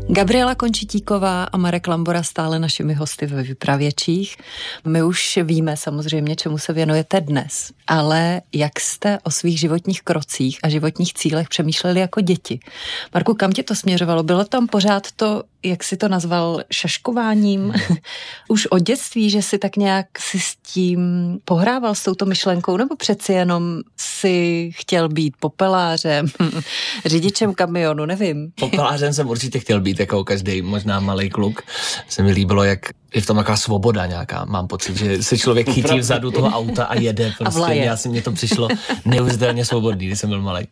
Gabriela Končitíková a Marek Lambora stále našimi hosty ve Vypravěčích. My už víme samozřejmě, čemu se věnujete dnes, ale jak jste o svých životních krocích a životních cílech přemýšleli jako děti? Marku, kam tě to směřovalo? Bylo tam pořád to, jak jsi to nazval, šaškováním? Už od dětství, že si tak nějak si s tím pohrával s touto myšlenkou, nebo přeci jenom si chtěl být popelářem, řidičem kamionu, nevím. Popelářem jsem určitě chtěl být, jako každý možná malej kluk. Se mi líbilo, jak je v tom taková svoboda nějaká. Mám pocit, že se člověk chytí vzadu toho auta a jede. Prostě mně to přišlo neuvěřitelně svobodný, když jsem byl malej.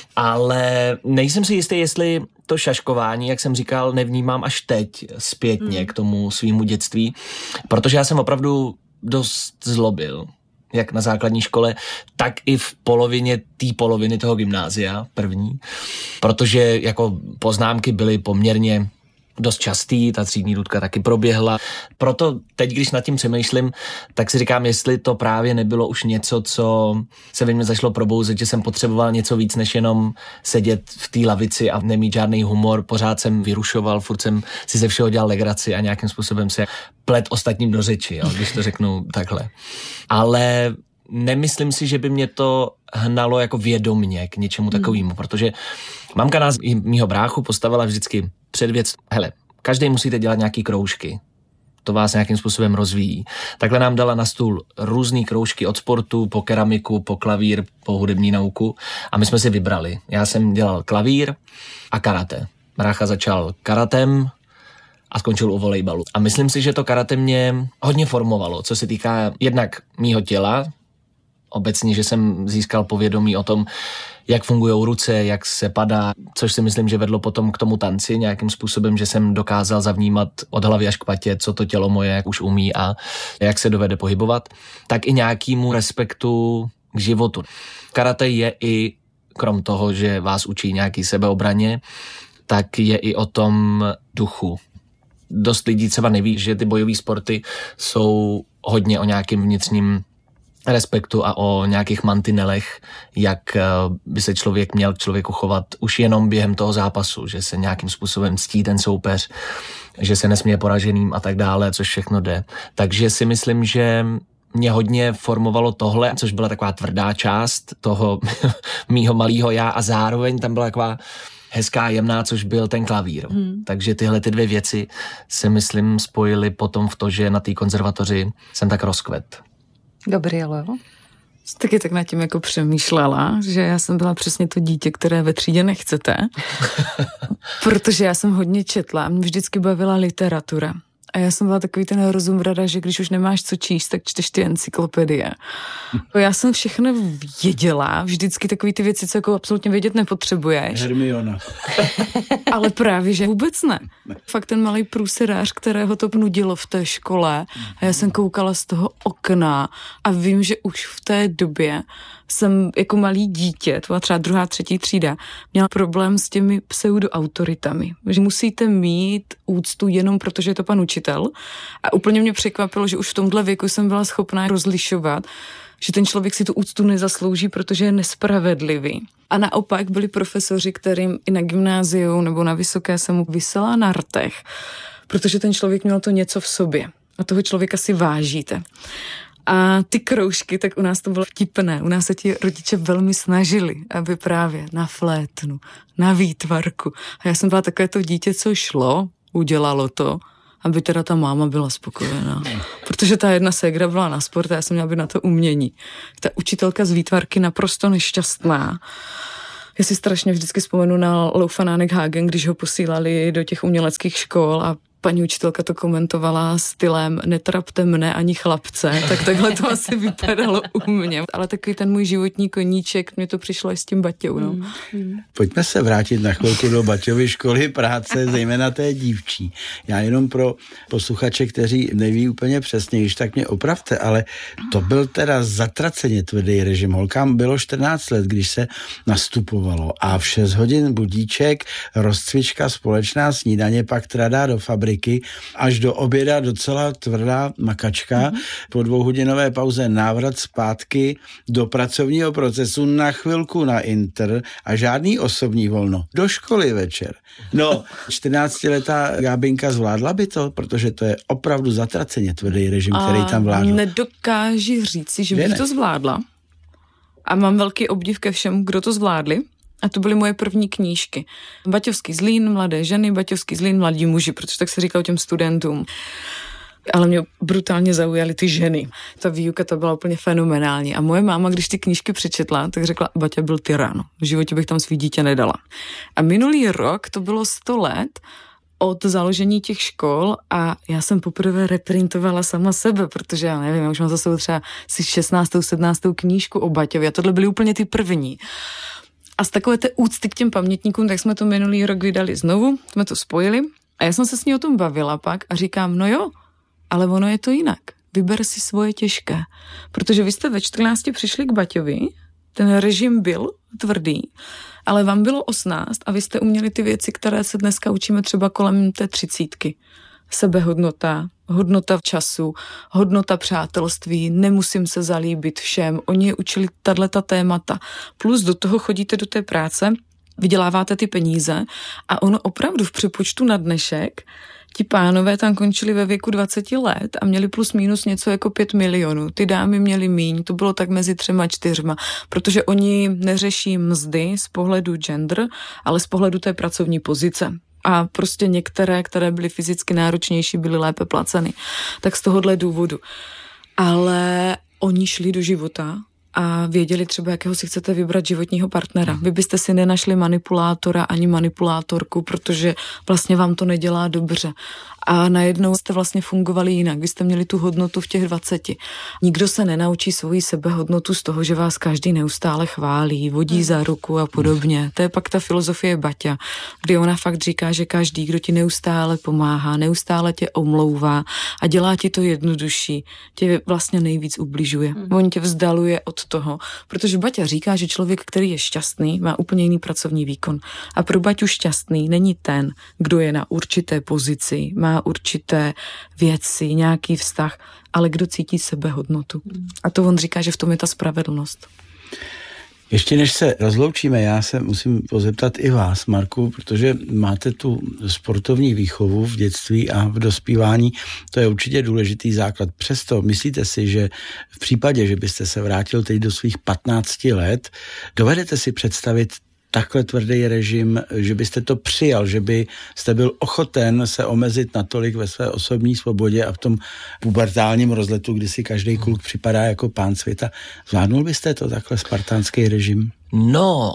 Ale nejsem si jistý, jestli to šaškování, jak jsem říkal, nevnímám až teď zpětně k tomu svýmu dětství, protože já jsem opravdu dost zlobil, jak na základní škole, tak i v poloviny toho gymnázia první, protože jako poznámky byly poměrně dost častý, ta třídní důdka taky proběhla. Proto teď, když nad tím přemýšlím, tak si říkám, jestli to právě nebylo už něco, co se ve mně začalo probouzet, že jsem potřeboval něco víc, než jenom sedět v té lavici a nemít žádný humor. Pořád jsem vyrušoval, furt jsem si ze všeho dělal legraci a nějakým způsobem se plet ostatním do řeči, jo, když to řeknu takhle. Ale nemyslím si, že by mě to hnalo jako vědomně k něčemu takovému, protože mamka nás i mýho bráchu postavila vždycky před věc, hele, každý musíte dělat nějaký kroužky, to vás nějakým způsobem rozvíjí. Takhle nám dala na stůl různý kroužky od sportu, po keramiku, po klavír, po hudební nauku a my jsme si vybrali. Já jsem dělal klavír a karate. Brácha začal karatem a skončil u volejbalu. A myslím si, že to karate mě hodně formovalo, co se týká jednak mýho těla, obecně, že jsem získal povědomí o tom, jak fungují ruce, jak se padá, což si myslím, že vedlo potom k tomu tanci nějakým způsobem, že jsem dokázal zavnímat od hlavy až k patě, co to tělo moje už umí a jak se dovede pohybovat, tak i nějakému respektu k životu. Karate je i, krom toho, že vás učí nějaký sebeobraně, tak je i o tom duchu. Dost lidí třeba neví, že ty bojové sporty jsou hodně o nějakém vnitřním respektu a o nějakých mantinelech, jak by se člověk měl k člověku chovat už jenom během toho zápasu, že se nějakým způsobem ctí ten soupeř, že se nesměje poraženým a tak dále, což všechno jde. Takže si myslím, že mě hodně formovalo tohle, což byla taková tvrdá část toho mýho malého já a zároveň tam byla taková hezká, jemná, což byl ten klavír. Takže tyhle ty dvě věci se myslím spojily potom v to, že na té konzervatoři jsem tak rozkvet. Gabrielo? Taky tak nad tím jako přemýšlela, že já jsem byla přesně to dítě, které ve třídě nechcete, protože já jsem hodně četla, mě vždycky bavila literatura. A já jsem byla takový ten rozumrada, že když už nemáš co číst, tak čteš ty encyklopedie. Já jsem všechno věděla, vždycky takový ty věci, co jako absolutně vědět nepotřebuješ. Hermiona. Ale právě, že vůbec ne. Fakt ten malý průserář, kterého to nudilo v té škole a já jsem koukala z toho okna a vím, že už v té době jsem jako malý dítě, to byla třeba 2., 3. třída, měla problém s těmi pseudoautoritami. Že musíte mít úctu jenom protože je to pan učitel. A úplně mě překvapilo, že už v tomhle věku jsem byla schopná rozlišovat, že ten člověk si tu úctu nezaslouží, protože je nespravedlivý. A naopak byli profesoři, kterým i na gymnáziu nebo na vysoké jsem mu visela na rtech, protože ten člověk měl to něco v sobě. A toho člověka si vážíte. A ty kroužky, tak u nás to bylo vtipné. U nás se ti rodiče velmi snažili, aby právě na flétnu, na výtvarku. A já jsem byla takové to dítě, co šlo, udělalo to, aby teda ta máma byla spokojená. Protože ta jedna ségra byla na sport a já jsem měla být na to umění. Ta učitelka z výtvarky naprosto nešťastná. Já si strašně vždycky vzpomenu na Lou Fanánek Hagen, když ho posílali do těch uměleckých škol a paní učitelka to komentovala stylem netrapte mne ani chlapce, tak takhle to asi vypadalo u mě. Ale takový ten můj životní koníček, mně to přišlo i s tím Baťou. No. Pojďme se vrátit na chvilku do Baťovy školy práce, zejména té dívčí. Já jenom pro posluchače, kteří neví úplně přesně, když tak mě opravte, ale to byl teda zatraceně tvrdý režim. Holkám bylo 14 let, když se nastupovalo a v 6 hodin budíček, rozcvička, společná snídaně, pak teda do fabriky fabriky, až do oběda docela tvrdá makačka, po 2hodinové pauze návrat zpátky do pracovního procesu, na chvilku na Inter a žádný osobní volno. Do školy večer. No, 14letá Gábinka zvládla by to, protože to je opravdu zatraceně tvrdý režim, který tam vládl. Nedokáži říci, že bych to zvládla. A mám velký obdiv ke všem, kdo to zvládli. A to byly moje první knížky. Baťovský Zlín, mladé ženy, Baťovský Zlín, mladí muži, protože tak se říkalo těm studentům. Ale mě brutálně zaujaly ty ženy. Ta výuka to byla úplně fenomenální. A moje máma, když ty knížky přečetla, tak řekla, Baťa byl tyran. V životě bych tam svý dítě nedala. A minulý rok to bylo 100 let od založení těch škol a já jsem poprvé reprintovala sama sebe, protože já nevím, já už mám za sebou třeba 16. 17. knížku o Baťovi a tohle byly úplně ty první. A z takové té úcty k těm pamětníkům, tak jsme to minulý rok vydali znovu, jsme to spojili a já jsem se s ní o tom bavila pak a říkám, no jo, ale ono je to jinak. Vyber si svoje těžké. Protože vy jste ve 14 přišli k Baťovi, ten režim byl tvrdý, ale vám bylo 18 a vy jste uměli ty věci, které se dneska učíme třeba kolem té 30. Sebehodnota, hodnota v času, hodnota přátelství, nemusím se zalíbit všem. Oni učili tato témata. Plus do toho chodíte do té práce, vyděláváte ty peníze a ono opravdu v přepočtu na dnešek ti pánové tam končili ve věku 20 let a měli plus minus něco jako 5 milionů. Ty dámy měly míň, to bylo tak mezi 3 a 4, protože oni neřeší mzdy z pohledu gender, ale z pohledu té pracovní pozice. A prostě některé, které byly fyzicky náročnější, byly lépe placeny. Tak z tohohle důvodu. Ale oni šli do života a věděli třeba, jakého si chcete vybrat životního partnera. Vy byste si nenašli manipulátora ani manipulátorku, protože vlastně vám to nedělá dobře. A najednou jste vlastně fungovali jinak. Vy jste měli tu hodnotu v těch 20. Nikdo se nenaučí svoji sebehodnotu z toho, že vás každý neustále chválí, vodí za ruku a podobně. To je pak ta filozofie Baťa, kdy ona fakt říká, že každý, kdo ti neustále pomáhá, neustále tě omlouvá a dělá ti to jednodušší, tě vlastně nejvíc ubližuje. On tě vzdaluje od toho, protože Baťa říká, že člověk, který je šťastný, má úplně jiný pracovní výkon. A pro Baťu šťastný není ten, kdo je na určité pozici, má určité věci, nějaký vztah, ale kdo cítí sebehodnotu. A to on říká, že v tom je ta spravedlnost. Ještě než se rozloučíme, já se musím pozeptat i vás, Marku, protože máte tu sportovní výchovu v dětství a v dospívání. To je určitě důležitý základ. Přesto myslíte si, že v případě, že byste se vrátil teď do svých 15 let, dovedete si představit takhle tvrdý režim, že byste to přijal, že byste byl ochoten se omezit natolik ve své osobní svobodě a v tom pubertálním rozletu, kdy si každý kluk připadá jako pán světa. Zvládnul byste to takhle spartánský režim? No,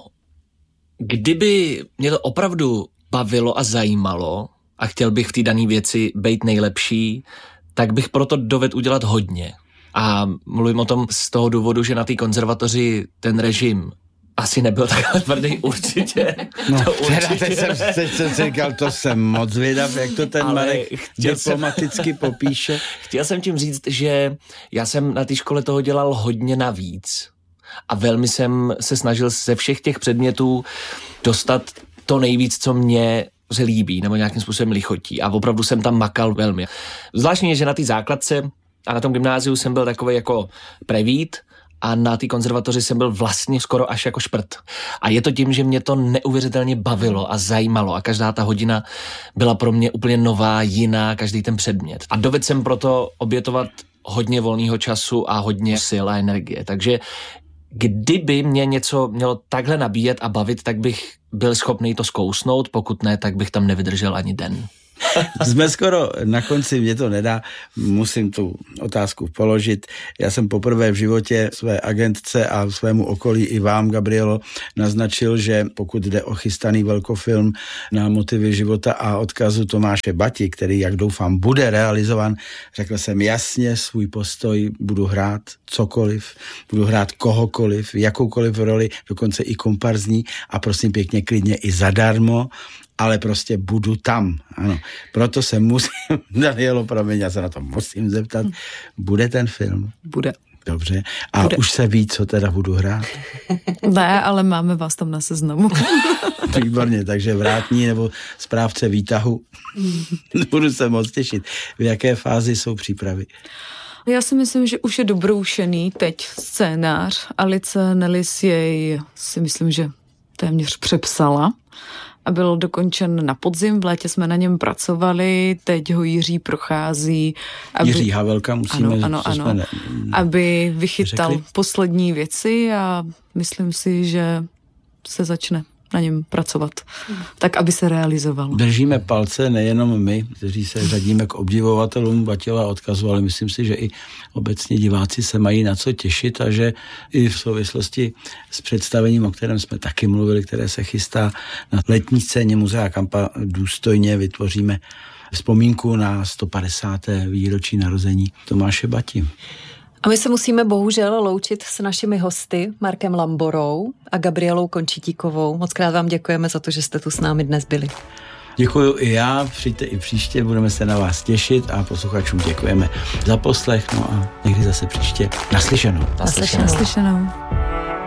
kdyby mě to opravdu bavilo a zajímalo a chtěl bych v té dané věci být nejlepší, tak bych proto dovedl udělat hodně. A mluvím o tom z toho důvodu, že na té konzervatoři ten režim asi nebyl takhle tvrdý, určitě. No, to určitě teď jsem říkal, to jsem moc zvědav, jak to ten Marek diplomaticky popíše. Chtěl jsem tím říct, že já jsem na té škole toho dělal hodně navíc a velmi jsem se snažil ze všech těch předmětů dostat to nejvíc, co mě se líbí, nebo nějakým způsobem lichotí a opravdu jsem tam makal velmi. Zvláštní je, že na té základce a na tom gymnáziu jsem byl takový jako prevít, a na té konzervatoři jsem byl vlastně skoro až jako šprt. A je to tím, že mě to neuvěřitelně bavilo a zajímalo a každá ta hodina byla pro mě úplně nová, jiná, každý ten předmět. A dovedl jsem proto obětovat hodně volného času a hodně sil a energie. Takže kdyby mě něco mělo takhle nabíjet a bavit, tak bych byl schopný to zkousnout, pokud ne, tak bych tam nevydržel ani den. Jsme skoro na konci, mě to nedá, musím tu otázku položit. Já jsem poprvé v životě své agentce a svému okolí i vám, Gabrielo, naznačil, že pokud jde o chystaný velkofilm na motivy života a odkazu Tomáše Bati, který, jak doufám, bude realizovan, řekl jsem jasně svůj postoj, budu hrát cokoliv, budu hrát kohokoliv, jakoukoliv roli, dokonce i komparzní a prosím pěkně klidně i zadarmo, ale prostě budu tam. Ano. Proto se musím, Danielo, promiň, já se na to musím zeptat. Bude ten film? Bude. Dobře. A už se ví, co teda budu hrát? Ne, ale máme vás tam na seznamu. Výborně, takže vrátní nebo správce výtahu. Budu se moc těšit. V jaké fázi jsou přípravy? Já si myslím, že už je dobroušený teď scénář. Alice Nellis jej si myslím, že téměř přepsala a byl dokončen na podzim, v létě jsme na něm pracovali, teď ho Jiří prochází. Jiří Havelka musíme... Ano, aby vychytal poslední věci a myslím si, že se začne na něm pracovat, tak aby se realizoval. Držíme palce nejenom my, kteří se řadíme k obdivovatelům Baťova odkazu, ale myslím si, že i obecně diváci se mají na co těšit a že i v souvislosti s představením, o kterém jsme taky mluvili, které se chystá na letní scéně Muzea Kampa, důstojně vytvoříme vzpomínku na 150. výročí narození Tomáše Bati. A my se musíme bohužel loučit s našimi hosty Markem Lamborou a Gabrielou Končitíkovou. Mockrát vám děkujeme za to, že jste tu s námi dnes byli. Děkuju i já, přijďte i příště, budeme se na vás těšit a posluchačům děkujeme za poslech, no a někdy zase příště. Naslyšenou. Naslyšenou.